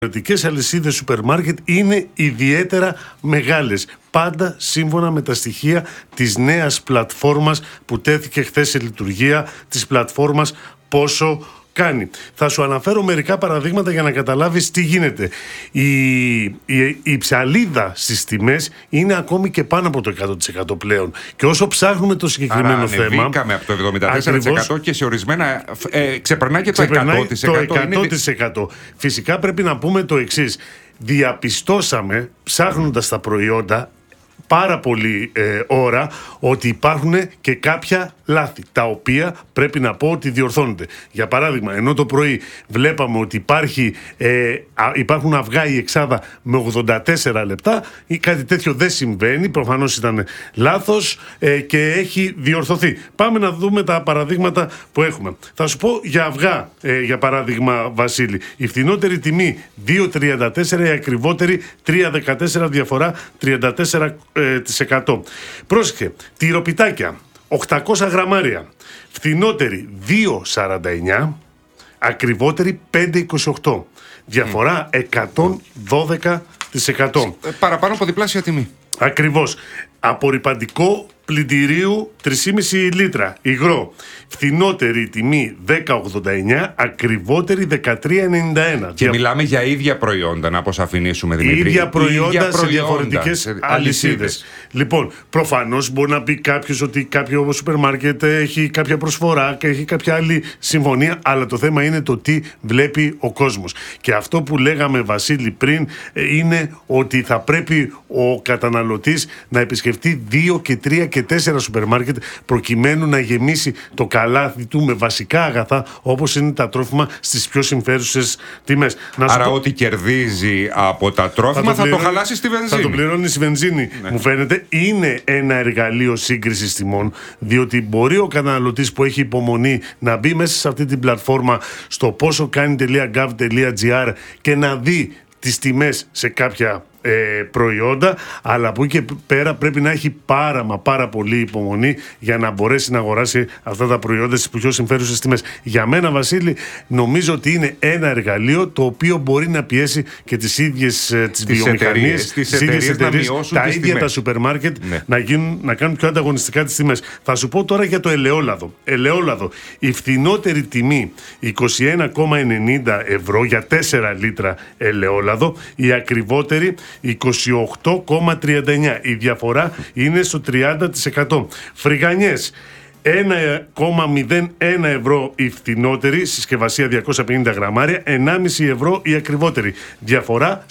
Οι αλυσίδες σούπερ μάρκετ είναι ιδιαίτερα μεγάλες. Πάντα σύμφωνα με τα στοιχεία της νέας πλατφόρμας που τέθηκε χθες σε λειτουργία, της πλατφόρμας Πόσο Κάνει. Θα σου αναφέρω μερικά παραδείγματα για να καταλάβεις τι γίνεται. Η ψαλίδα στις τιμές είναι ακόμη και πάνω από το 100% πλέον. Και όσο ψάχνουμε το συγκεκριμένο θέμα... Ανεβήκαμε από το 74% και σε ορισμένα ξεπερνάει και το 100%. Φυσικά πρέπει να πούμε το εξής. Διαπιστώσαμε, ψάχνοντας τα προϊόντα, πάρα πολλή ώρα, ότι υπάρχουν και κάποια λάθη, τα οποία πρέπει να πω ότι διορθώνονται. Για παράδειγμα, ενώ το πρωί βλέπαμε ότι υπάρχουν αυγά η εξάδα με 84 λεπτά, ή κάτι τέτοιο δεν συμβαίνει, προφανώς ήταν λάθος και έχει διορθωθεί. Πάμε να δούμε τα παραδείγματα που έχουμε. Θα σου πω για αυγά, για παράδειγμα, Βασίλη. Η φθηνότερη τιμή 2,34, η ακριβότερη 3,14, διαφορά 34%. Πρόσεχε, τυροπιτάκια 800 γραμμάρια, φθηνότερη 2,49, ακριβότερη 5,28, διαφορά 112%. Παραπάνω από διπλάσια τιμή. Ακριβώς. Απορρυπαντικό πλυντηρίου 3,5 λίτρα, υγρό, φθηνότερη τιμή 10,89, ακριβότερη 13,91. Και μιλάμε για ίδια προϊόντα, να αποσαφηνίσουμε, Δημήτρη. Ίδια προϊόντα σε διαφορετικές αλυσίδες. Λοιπόν, προφανώς μπορεί να πει κάποιος ότι κάποιο σούπερ μάρκετ έχει κάποια προσφορά και έχει κάποια άλλη συμφωνία, αλλά το θέμα είναι το τι βλέπει ο κόσμος. Και αυτό που λέγαμε, Βασίλη, πριν είναι ότι θα πρέπει ο καταναλωτής να επισκεφτεί 2 και 3 και 4 σούπερ μάρκετ προκειμένου να γεμίσει το καλάθι του με βασικά αγαθά όπως είναι τα τρόφιμα στις πιο συμφέρουσες τιμές. Άρα ό,τι κερδίζει από τα τρόφιμα θα το χαλάσει στη βενζίνη. Θα το πληρώνει στη βενζίνη, μου φαίνεται. Είναι ένα εργαλείο σύγκρισης τιμών, διότι μπορεί ο καταναλωτής που έχει υπομονή να μπει μέσα σε αυτή την πλατφόρμα στο posokani.gov.gr και να δει τις τιμές σε κάποια προϊόντα, αλλά από εκεί και πέρα πρέπει να έχει πάρα πολύ υπομονή για να μπορέσει να αγοράσει αυτά τα προϊόντα στις πιο συμφέρουσες τιμές. Για μένα, Βασίλη, νομίζω ότι είναι ένα εργαλείο το οποίο μπορεί να πιέσει και τις ίδιες τις βιομηχανίες, τις ίδιες εταιρείες, τα ίδια τα σούπερ μάρκετ, να κάνουν πιο ανταγωνιστικά τις τιμές. Θα σου πω τώρα για το ελαιόλαδο. Η φθηνότερη τιμή 21,90 ευρώ για 4 λίτρα ελαιόλαδο, η ακριβότερη 28,39. Η διαφορά είναι στο 30%. Φρυγανιές 1,01 ευρώ η φθηνότερη, συσκευασία 250 γραμμάρια, 1,5 ευρώ η ακριβότερη, διαφορά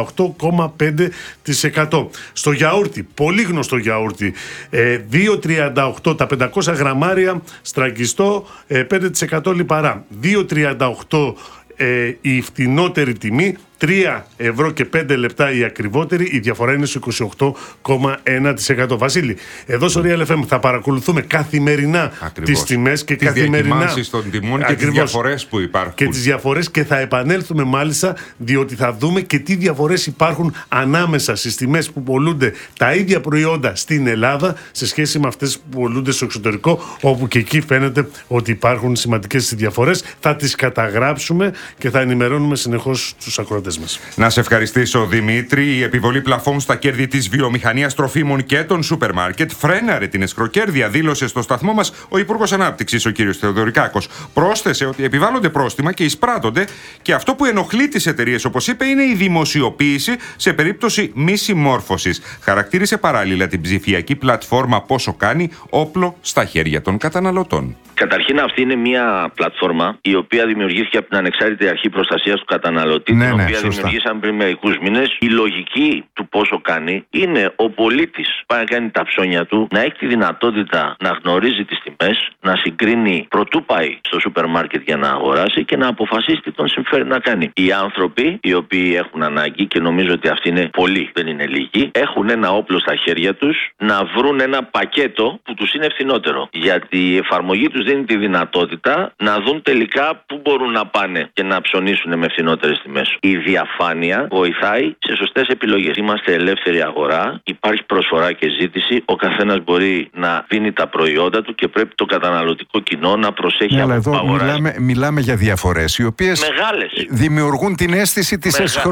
48,5%. Στο γιαούρτι, πολύ γνωστό γιαούρτι, 2,38 τα 500 γραμμάρια, στραγγιστό, 5% λιπαρά, 2,38 η φθηνότερη τιμή, 3 ευρώ και 5 λεπτά η ακριβότερη, η διαφορά είναι στο 28,1%. Βασίλη, εδώ στο Real FM θα παρακολουθούμε καθημερινά τις τιμές και καθημερινά τις διακυμάνσεις των τιμών και τις διαφορές που υπάρχουν. Και τις διαφορές, και θα επανέλθουμε μάλιστα, διότι θα δούμε και τι διαφορές υπάρχουν ανάμεσα στις τιμές που πωλούνται τα ίδια προϊόντα στην Ελλάδα σε σχέση με αυτές που πωλούνται στο εξωτερικό, όπου και εκεί φαίνεται ότι υπάρχουν σημαντικές διαφορές. Θα τις καταγράψουμε και θα ενημερώνουμε συνεχώς τους ακροατές. Να σε ευχαριστήσω, Δημήτρη. Η επιβολή πλαφών στα κέρδη της βιομηχανίας τροφίμων και των σούπερ μάρκετ φρέναρε την εσχροκέρδεια, δήλωσε στο σταθμό μας ο Υπουργός Ανάπτυξης, ο κ. Θεοδωρικάκος. Πρόσθεσε ότι επιβάλλονται πρόστιμα και εισπράττονται, και αυτό που ενοχλεί τις εταιρείες, όπως είπε, είναι η δημοσιοποίηση σε περίπτωση μη συμμόρφωσης. Χαρακτήρισε παράλληλα την ψηφιακή πλατφόρμα Πόσο Κάνει όπλο στα χέρια των καταναλωτών. Καταρχήν, αυτή είναι μια πλατφόρμα η οποία δημιουργήθηκε από την Ανεξάρτητη Αρχή Προστασίας του Καταναλωτή, την οποία δημιουργήσαμε πριν μερικούς μήνες. Η λογική του Πόσο Κάνει είναι ο πολίτης πάει να κάνει τα ψώνια του, να έχει τη δυνατότητα να γνωρίζει τις τιμές, να συγκρίνει προτού πάει στο σούπερ μάρκετ για να αγοράσει και να αποφασίσει τι τον συμφέρει να κάνει. Οι άνθρωποι οι οποίοι έχουν ανάγκη, και νομίζω ότι αυτοί είναι πολλοί, δεν είναι λίγοι, έχουν ένα όπλο στα χέρια τους να βρουν ένα πακέτο που τους είναι φθηνότερο. Γιατί η εφαρμογή τους δίνει τη δυνατότητα να δουν τελικά πού μπορούν να πάνε και να ψωνίσουν με φθηνότερες τιμές. διαφάνεια βοηθάει σε σωστές επιλογές. Είμαστε ελεύθερη αγορά, υπάρχει προσφορά και ζήτηση, ο καθένας μπορεί να δίνει τα προϊόντα του και πρέπει το καταναλωτικό κοινό να προσέχει. Αλλά εδώ μιλάμε για διαφορές οι οποίες μεγάλες. Δημιουργούν την αίσθηση της